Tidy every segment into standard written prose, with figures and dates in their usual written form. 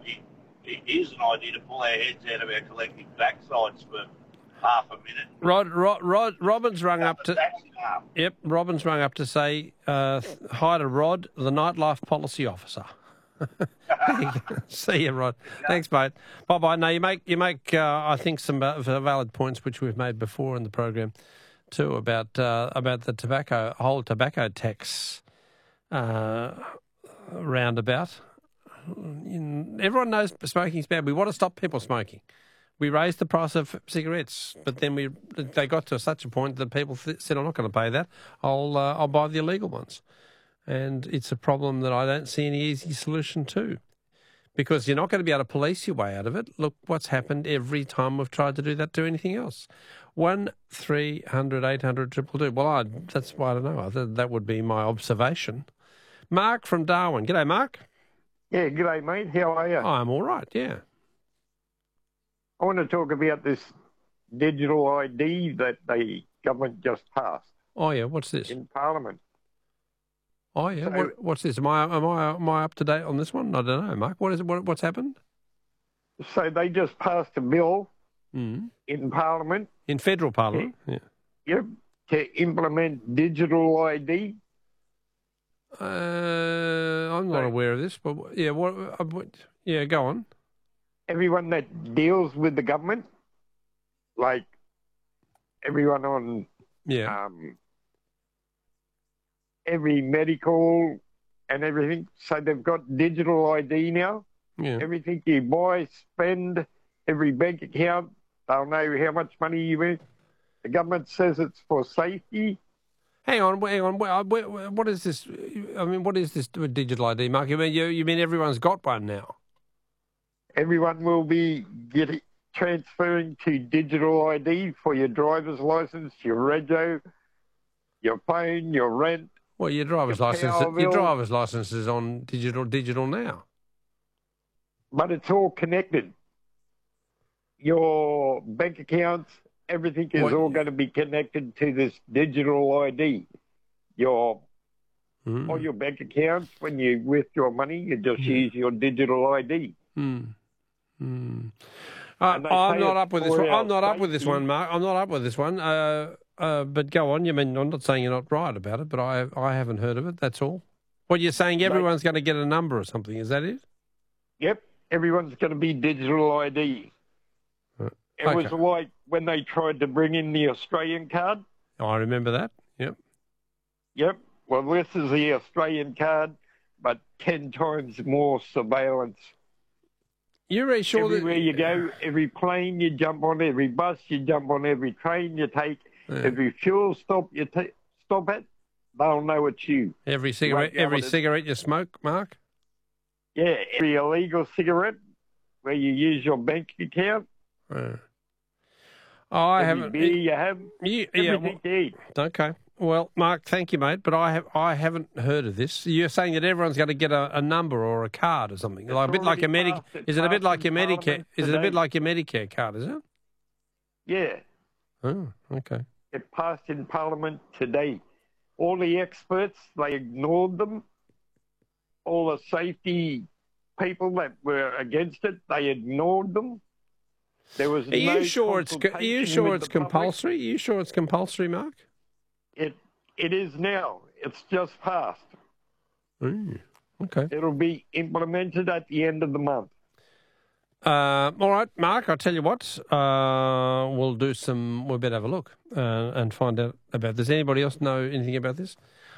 it is an idea to pull our heads out of our collective backsides for half a minute. Robin's rung up to. Yep, Robin's rung up to say hi to Rod, the nightlife policy officer. See you, Rod. Yeah. Thanks, mate. Bye. No, you make I think some valid points which we've made before in the program too about the whole tobacco tax roundabout. Everyone knows smoking's bad. We want to stop people smoking. We raised the price of cigarettes, but then they got to such a point that people said, "I'm not going to pay that. I'll buy the illegal ones." And it's a problem that I don't see any easy solution to, because you're not going to be able to police your way out of it. Look what's happened every time we've tried to do that to anything else. 1300 800 222. Well, that's why I don't know. That would be my observation. Mark from Darwin. G'day, Mark. Yeah, g'day, mate. How are you? I'm all right, yeah. I want to talk about this digital ID that the government just passed. Oh, yeah. What's this? In Parliament. Oh, yeah. So, what's this? Am I up to date on this one? I don't know, Mark. What is it? What's happened? So they just passed a bill in Parliament. In federal Parliament? Yep. To implement digital ID. I'm not aware of this, but yeah, yeah, go on. Everyone that deals with the government, like everyone on every medical and everything, so they've got digital ID now. Yeah. Everything you buy, spend, every bank account, they'll know how much money you earn. The government says it's for safety. Hang on. What is this? I mean, what is this digital ID, Mark? You mean everyone's got one now? Everyone will be transferring to digital ID for your driver's license, your rego, your phone, your rent. Well, your driver's license is on digital now. But it's all connected. Your bank accounts, everything is all going to be connected to this digital ID. All your bank accounts, when you withdraw money, you just use your digital ID. I'm not up with this one. I'm not up with this one, Mark. I'm not up with this one. But go on. I'm not saying you're not right about it, but I haven't heard of it. That's all. What you're saying, everyone's going to get a number or something. Is that it? Yep. Everyone's going to be digital ID. It was like when they tried to bring in the Australian card. Oh, I remember that. Yep. Yep. Well, this is the Australian card, but 10 times more surveillance. You're really sure everywhere you go, every plane you jump on, every bus you jump on, every train you take, every fuel stop you stop at, they'll know it's you. Every cigarette you smoke, Mark? Yeah, every illegal cigarette where you use your bank account. I haven't. Beer you have, everything you eat. Okay. Well, Mark, thank you, mate. But I haven't heard of this. You're saying that everyone's going to get a number or a card or something, like a bit like a Medicare. Is it a bit like your Medicare? Is it a bit like your Medicare card? Is it? Yeah. Oh, okay. It passed in Parliament today. All the experts, they ignored them. All the safety people that were against it, they ignored them. There was Are you sure it's compulsory? Are you sure it's compulsory, Mark? It is now. It's just passed. Okay. It'll be implemented at the end of the month. All right, Mark, I'll tell you what. We better have a look and find out about this. Anybody else know anything about this?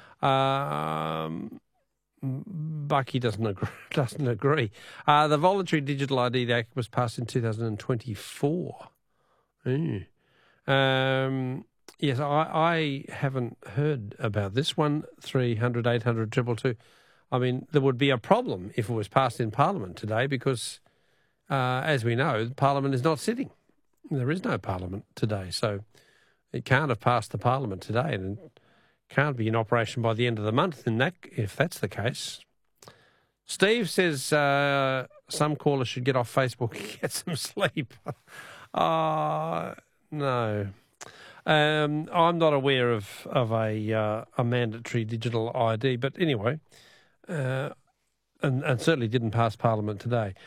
Bucky doesn't agree. The Voluntary Digital ID Act was passed in 2024. Yes, I haven't heard about this one. 1300 800 222. I mean, there would be a problem if it was passed in Parliament today because, as we know, Parliament is not sitting. There is no Parliament today, so it can't have passed the Parliament today, and it can't be in operation by the end of the month. If that's the case, Steve says some callers should get off Facebook and get some sleep. No. I'm not aware of a mandatory digital ID, but anyway, and certainly didn't pass Parliament today.